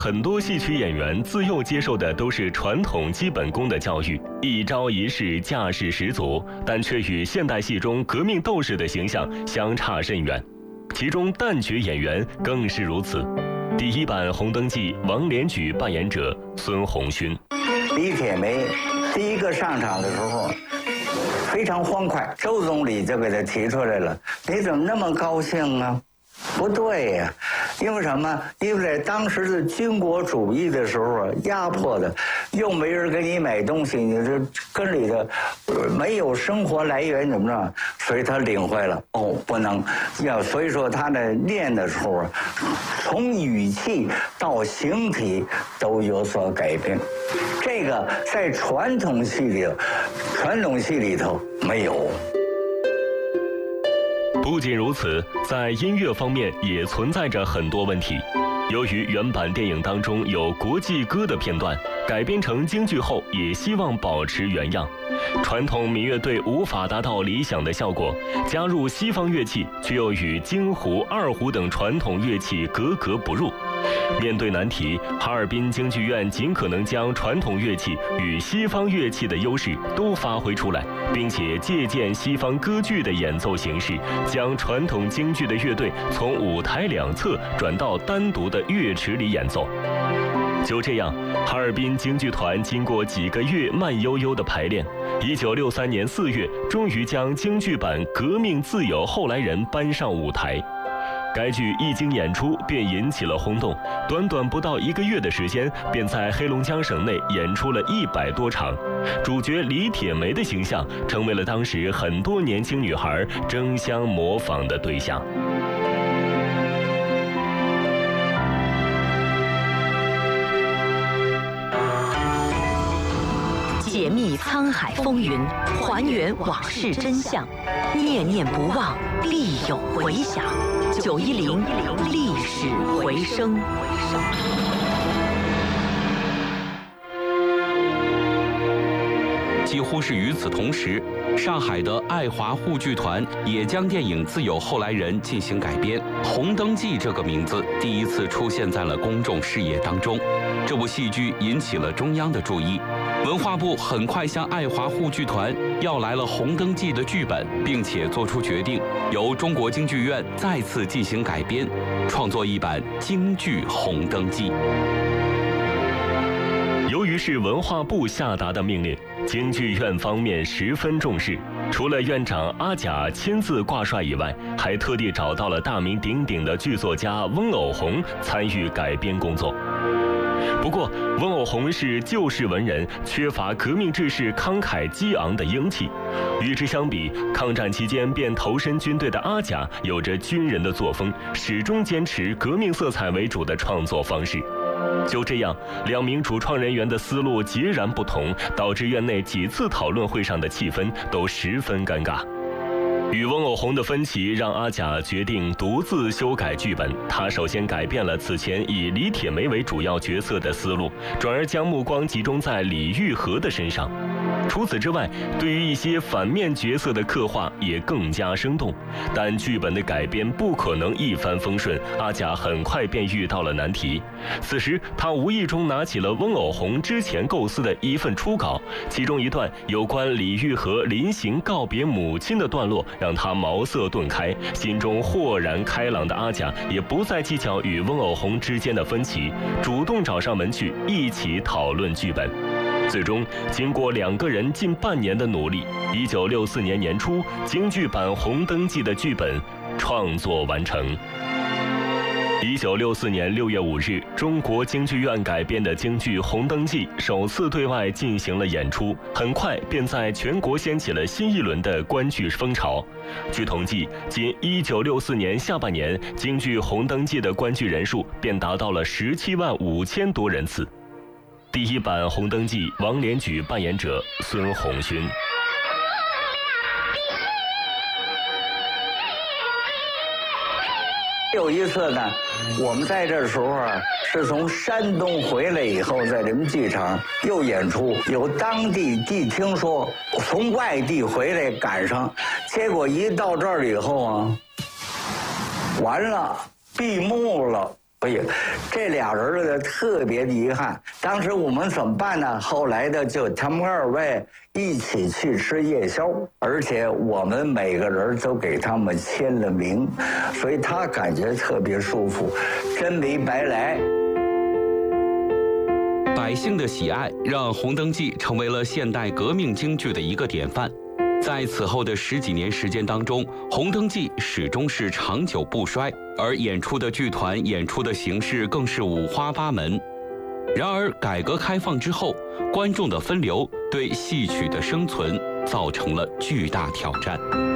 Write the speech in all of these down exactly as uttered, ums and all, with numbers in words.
很多戏曲演员自幼接受的都是传统基本功的教育，一招一式架势十足，但却与现代戏中革命斗士的形象相差甚远。其中旦角演员更是如此。第一版《红灯记》，王连举扮演者孙红勋。 李铁梅第一个上场的时候非常欢快，周总理就给他提出来了：“你怎么那么高兴啊？”不对呀，因为什么？因为在当时的军国主义的时候啊，压迫的，又没人给你买东西，你这跟里的没有生活来源，怎么着？所以他领会了，哦，不能要，所以说他在练的时候啊，从语气到形体都有所改变。这个在传统戏里，传统戏里头没有。 不仅如此，在音乐方面也存在着很多问题。由于原版电影当中有国际歌的片段，改编成京剧后也希望保持原样。传统民乐队无法达到理想的效果，加入西方乐器却又与京胡、二胡等传统乐器格格不入。面对难题，哈尔滨京剧院尽可能将传统乐器与西方乐器的优势都发挥出来，并且借鉴西方歌剧的演奏形式，将传统京剧的乐队从舞台两侧转到单独的乐池里演奏。就这样，哈尔滨京剧团经过几个月慢悠悠的排练，一九六三年四月，终于将京剧版《革命自有后来人》搬上舞台。该剧一经演出便引起了轰动，短短不到一个月的时间，便在黑龙江省内演出了一百多场。主角李铁梅的形象成为了当时很多年轻女孩争相模仿的对象。 解密沧海风云，还原往事真相，念念不忘，必有回响。九一零历史回声。 几乎是与此同时，上海的爱华沪剧团也将电影《自有后来人》进行改编，《红灯记》这个名字第一次出现在了公众视野当中。这部戏剧引起了中央的注意，文化部很快向爱华沪剧团要来了《红灯记》的剧本，并且做出决定，由中国京剧院再次进行改编，创作一版京剧《红灯记》。 由于是文化部下达的命令，京剧院方面十分重视，除了院长阿甲亲自挂帅以外，还特地找到了大名鼎鼎的剧作家翁偶虹参与改编工作。不过，翁偶虹是旧式文人，缺乏革命志士慷慨激昂的英气。与之相比，抗战期间便投身军队的阿甲有着军人的作风，始终坚持革命色彩为主的创作方式。就这样，两名主创人员的思路截然不同，导致院内几次讨论会上的气氛都十分尴尬。与翁偶虹的分歧让阿甲决定独自修改剧本。他首先改变了此前以李铁梅为主要角色的思路，转而将目光集中在李玉和的身上。除此之外，对于一些反面角色的刻画也更加生动。但剧本的改编不可能一帆风顺，阿甲很快便遇到了难题。此时，他无意中拿起了翁偶虹之前构思的一份初稿，其中一段有关李玉和临行告别母亲的段落，让他茅塞顿开。心中豁然开朗的阿甲也不再计较与翁偶虹之间的分歧，主动找上门去一起讨论剧本。最终，经过两个人近半年的努力，一九六四年年初，京剧版《红灯记》的剧本创作完成。一九六四年六月五日，中国京剧院改编的京剧《红灯记》首次对外进行了演出，很快便在全国掀起了新一轮的观剧风潮。据统计，仅一九六四年下半年，京剧《红灯记》的观剧人数便达到了十七万五千多人次。第一版《红灯记》，王连举扮演者孙红勋。 有一次呢，我们在这时候啊，是从山东回来以后，在人民剧场又演出，有当地地听说从外地回来赶上，结果一到这儿以后啊，完了，闭幕了。 不行，这俩人呢特别的遗憾。当时我们怎么办呢？后来的就他们二位一起去吃夜宵，而且我们每个人都给他们签了名，所以他感觉特别舒服，真没白来。 百姓的喜爱让《红灯记》成为了现代革命京剧的一个典范。在此后的十几年时间当中，《红灯记》始终是长久不衰，而演出的剧团演出的形式更是五花八门。然而，改革开放之后，观众的分流对戏曲的生存造成了巨大挑战。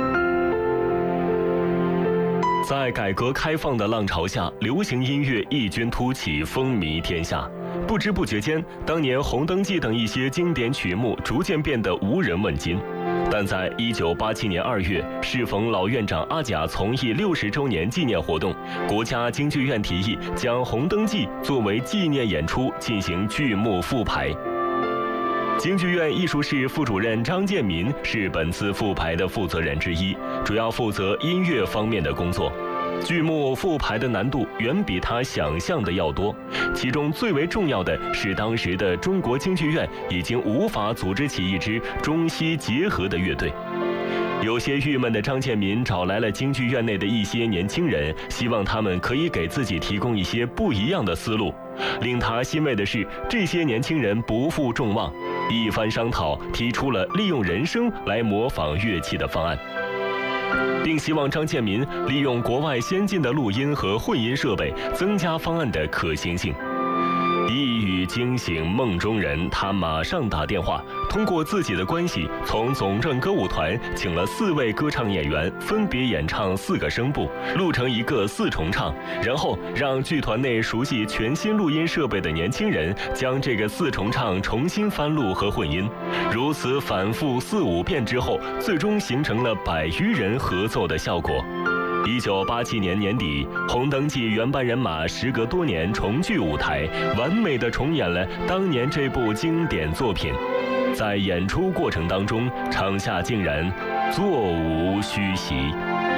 在改革开放的浪潮下，流行音乐异军突起，风靡天下。不知不觉间，当年《红灯记》等一些经典曲目逐渐变得无人问津。但在一九八七年二月，适逢老院长阿甲从艺六十周年纪念活动，国家京剧院提议将《红灯记》作为纪念演出进行剧目复排。京剧院艺术室副主任张建民是本次复排的负责人之一，主要负责音乐方面的工作。剧目复排的难度远比他想象的要多，其中最为重要的是当时的中国京剧院已经无法组织起一支中西结合的乐队。有些郁闷的张建民找来了京剧院内的一些年轻人，希望他们可以给自己提供一些不一样的思路。令他欣慰的是，这些年轻人不负众望，一番商讨提出了利用人声来模仿乐器的方案，并希望张建民利用国外先进的录音和混音设备，增加方案的可行性。一语惊醒梦中人，他马上打电话，通过自己的关系，从总政歌舞团请了四位歌唱演员，分别演唱四个声部，录成一个四重唱，然后让剧团内熟悉全新录音设备的年轻人将这个四重唱重新翻录和混音。如此反复四五遍之后，最终形成了百余人合奏的效果。一九八七年年底，《红灯记》原班人马时隔多年重聚舞台，完美地重演了当年这部经典作品。在演出过程当中，场下竟然座无虚席。